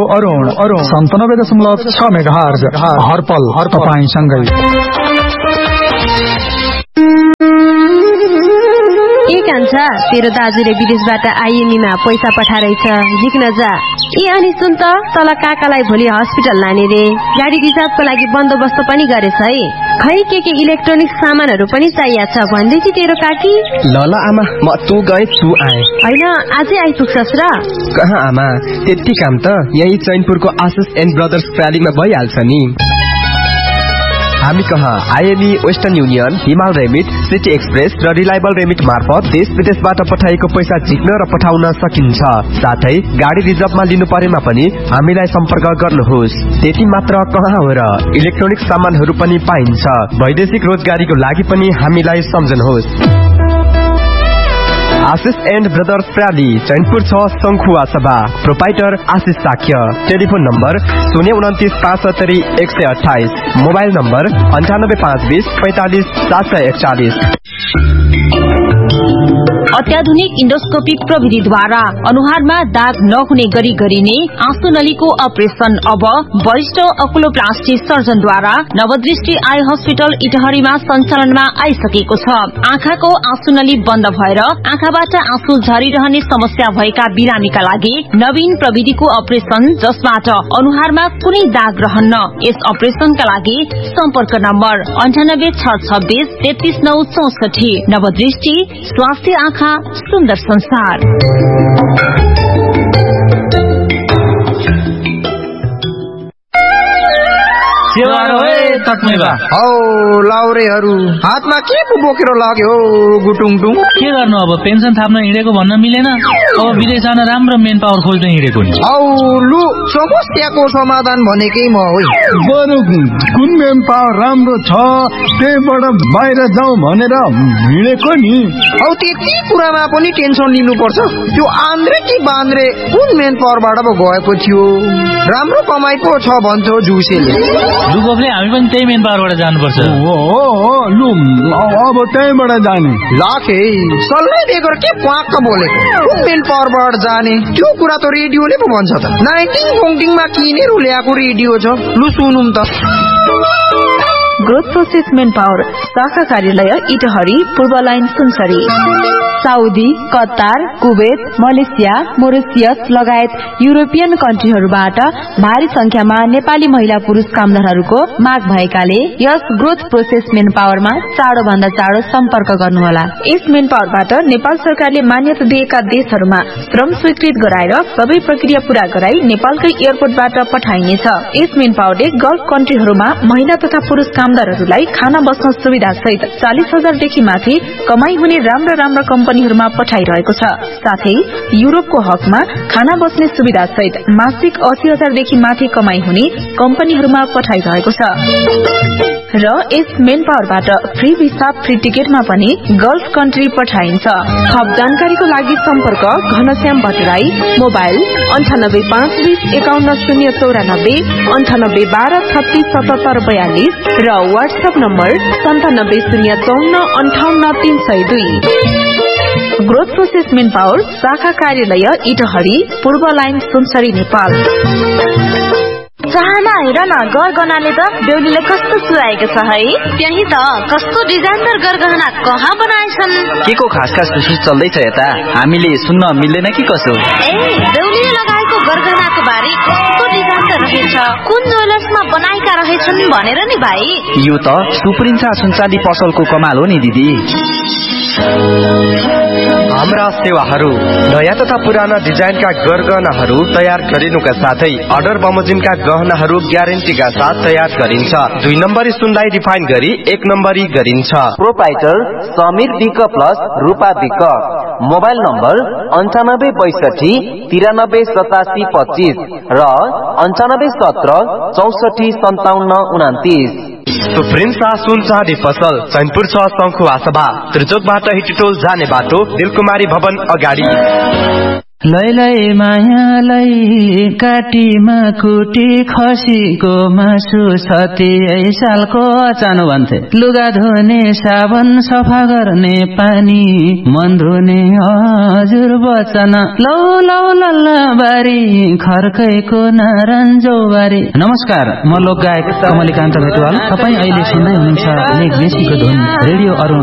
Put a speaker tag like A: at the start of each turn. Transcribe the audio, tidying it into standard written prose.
A: Arun 97.6 megahertz हरपल तपाईंसँगै।
B: के कान्छा, तेरो दाजुले विदेशबाट आइएमईमा पैसा पठाइरहेछ, जिक्न जा। अनि सुन त, तल काकालाई भोलि हस्पिटल लाने रे, गाडी रिजर्भको लागि बन्दोबस्त पनि गरेछ है। खै के इलेक्ट्रोनिक सामानहरू पनि चाहिएको छ भन्दै थियो तेरो काकी।
C: ल आमा, म तँ गए तँ आए
B: होइन, आजै आइपुग्छस् र?
C: कहाँ आमा, त्यति काम त यही चैनपुरको आशिष एन्ड ब्रदर्स प्रालीमा भइहाल्छ नि। हामी कहाँ आइएमई, वेस्टर्न युनियन, हिमाल रेमिट, सिटी एक्सप्रेस र रिलायबल रेमिट मार्फत देश विदेशबाट पठाएको पैसा झिक्न र पठाउन सकिन्छ। साथै गाडी रिजर्भमा लिनु परेमा पनि हामीलाई सम्पर्क गर्नुहोस्। त्यति मात्र कहाँ हो र, इलेक्ट्रोनिक सामानहरू पनि पाइन्छ। वैदेशिक रोजगारीको लागि पनि हामीलाई सम्झनुहोस्। आशिष एन्ड ब्रदर्स प्राली, चैनपुर 6 शंखुवा सभा, प्रोपाइटर आशिष साख्य। Telephone number 029 75 128, mobile number 95 520 45 741।
D: अत्याधुनिक इन्डोस्कोपिक प्रविधिद्वारा अनुहारमा दाग नहुने गरी गरिने आँसु नलीको अपरेशन अब वरिष्ठ ओकुलोप्लास्टी सर्जनद्वारा नवदृष्टि आई हस्पिटल इटहरीमा सञ्चालनमा आइसकेको छ। आँखाको आँसु नली बन्द भएर आँखाबाट आँसु झरिरहने समस्या भएका बिरामीका लागि नवीन प्रविधिको अपरेशन, जसबाट अनुहारमा कुनै दाग रहन्न। यस अपरेशनका लागि सम्पर्क नम्बर 98 626 33 964। नवदृष्टि, स्वास्थ्य आँखा, सुन्दर संसार।
E: लाउरेहरू हातमा के पो बोकेर लाग्यो गुटुङटुङ?
F: के गर्नु अब, पेन्सन थाप्न हिँडेको भन्न मिलेन। अब विदेश जान राम्रो मेन पावर खोज्न हिँडेको नि।
E: लु, समस्याको समाधान भनेकै म हो।
A: बरु कुन मेन पावर राम्रो छ त्यहीबाट बाहिर जाउँ भनेर हिँडेको नि।
E: त्यति कुरामा पनि टेन्सन लिनुपर्छ? त्यो आन्द्रे कि बान्द्रे कुन मेन पावरबाट पो गएको थियो? राम्रो कमाइ पो छ भन्छ जुसेले।
F: लुबले हामी पनि त्यही मेन पावरबाट जानुपर्छ।
A: लु अब त्यहीबाट जाने।
E: लाखे सल्लाह बेगर के प्वाक्क बोलेको? कुन मेन पावरबाट जाने? त्यो कुरा त रेडियोले पो भन्छ त। 19 किनेर ल्याएको रेडियो छ। लु सुनौँ त।
G: ग्रोथ प्रोसेस मेन पावर, शाखा कार्यालय इटहरी, पूर्व line Sunsari. Saudi, Qatar, Kuwait, Malaysia, Mauritius लगायत युरोपियन कन्ट्रीहरूबाट भारी संख्यामा नेपाली महिला पुरुष कामदारहरूको माग भएकाले यस ग्रोथ प्रोसेस मेन पावरमा चाँडो भन्दा चाँडो सम्पर्क गर्नुहोला। यस मेन पावरबाट नेपाल सरकारले मान्यता दिएका देशहरूमा श्रम स्वीकृत गराएर सबै प्रक्रिया पूरा गराई नेपालकै एयरपोर्टबाट पठाइनेछ। यस मेन पावरले गल्फ कन्ट्रीहरूमा महिला तथा पुरुष कामदारहरूलाई खाना बस्न सुविधा सहित 40,000 देखि माथि कमाई हुने राम्रा कम्पनीहरूमा पठाइरहेको छ। साथै युरोपको हकमा खाना बस्ने सुविधा सहित मासिक 80,000 देखि माथि कमाई हुने कम्पनीहरूमा पठाइरहेको छ। र यस मेन पावरबाट फ्री भिसा, फ्री टिकटमा पनि गल्फ कन्ट्री पठाइन्छ। थप जानकारीको लागि सम्पर्क घनश्याम भट्टराई, मोबाइल 98 520 51 094, 98 12 36 77 42 र WhatsApp number 97 054 58 302। Growth process main power, शाखा कार्यालय इटहरी, पूर्व लाइन सुनसरी, नेपाल।
B: चाहना हेर न, गरगहनाले त बेहुलीले कस्तो सुहाएको छ है। त्यही त, कस्तो डिजाइनर गरगहना कहाँ बनाएछन्?
H: के को खास सुसु चल्दैछ यता? हामीले सुन्न मिल्दैन कि कसो?
B: बेहुलीले लगाएको गरगहनाको बारे कस्तो डिजाइनर रहेछ, कुन ज्वेलर्समा बनाएका रहेछन् भनेर नि भाइ।
H: यो त सुप्रिन्सा सुनचाँदी पसलको कमाल हो नि दिदी।
C: हाम्रा सेवाहरू नयाँ तथा पुराना डिजाइनका गरगहनाहरू तयार गरिनुका साथै अर्डर बमोजिमका गहनाहरू ग्यारेन्टीका साथ तयार गरिन्छ। 2 नम्बरी सुनलाई रिफाइन गरी 1 नम्बरी गरिन्छ।
I: प्रोपाइटर समीर विक प्लस रूपा विक। मोबाइल नम्बर 98 62 93 87 25 र 98 17 64 57 29।
C: सुप्रिन्सा सुनचाँदी पसल, चैनपुर 6 शंखुवा सभा, त्रिचोकबाट हिटिटोल जाने बाटो, दिलकुमारी भवन अगाडि।
F: लैलै मायालाई काटीमा कुटी खसीको मासु 37 सालको अचानो भन्थे। लुगा धुने साबन, सफा गर्ने पानी, मन धुने हजुर बचन। लौ लौ लल्ला
J: बारी खर्केको नरन्जो बारी। नमस्कार, म लोकगायक कमलिकान्त भेटवाल। तपाईँ अहिले सुन्दै हुनुहुन्छ लेख बेसीको धुन रेडियो अरुण